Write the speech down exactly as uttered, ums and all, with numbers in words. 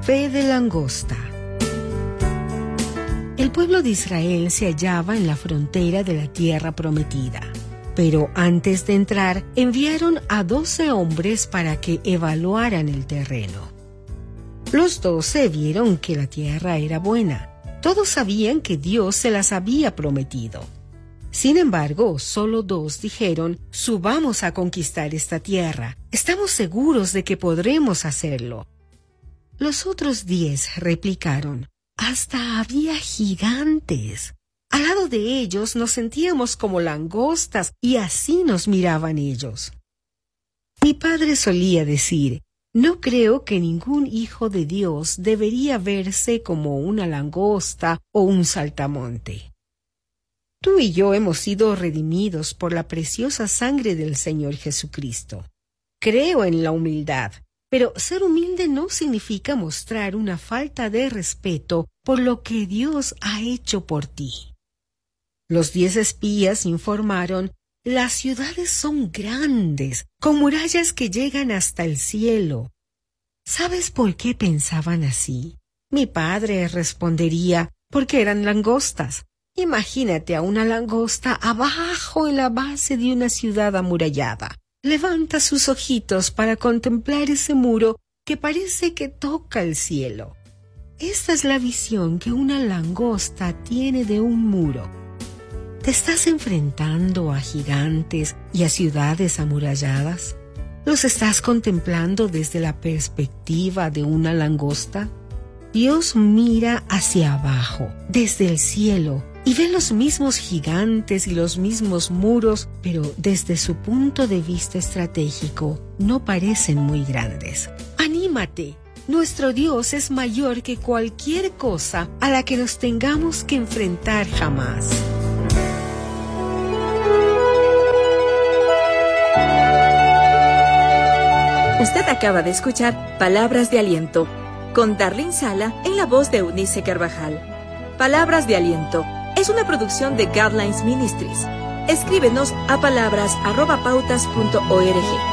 Fe de langosta. El pueblo de Israel se hallaba en la frontera de la tierra prometida. Pero antes de entrar, enviaron a doce hombres para que evaluaran el terreno. Los doce vieron que la tierra era buena. Todos sabían que Dios se las había prometido. Sin embargo, solo dos dijeron: subamos a conquistar esta tierra. Estamos seguros de que podremos hacerlo. Los otros diez replicaron: hasta había gigantes. Al lado de ellos nos sentíamos como langostas y así nos miraban ellos. Mi padre solía decir: no creo que ningún hijo de Dios debería verse como una langosta o un saltamonte. Tú y yo hemos sido redimidos por la preciosa sangre del Señor Jesucristo. Creo en la humildad, pero ser humilde no significa mostrar una falta de respeto por lo que Dios ha hecho por ti. Los diez espías informaron: las ciudades son grandes, con murallas que llegan hasta el cielo. ¿Sabes por qué pensaban así? Mi padre respondería: porque eran langostas. Imagínate a una langosta abajo en la base de una ciudad amurallada. Levanta sus ojitos para contemplar ese muro que parece que toca el cielo. Esta es la visión que una langosta tiene de un muro. ¿Te estás enfrentando a gigantes y a ciudades amuralladas? ¿Los estás contemplando desde la perspectiva de una langosta? Dios mira hacia abajo, desde el cielo, y ve los mismos gigantes y los mismos muros, pero desde su punto de vista estratégico no parecen muy grandes. ¡Anímate! Nuestro Dios es mayor que cualquier cosa a la que nos tengamos que enfrentar jamás. Usted acaba de escuchar Palabras de Aliento, con Darlene Sala en la voz de Eunice Carvajal. Palabras de Aliento es una producción de Godlines Ministries. Escríbenos a palabras arroba pautas punto org.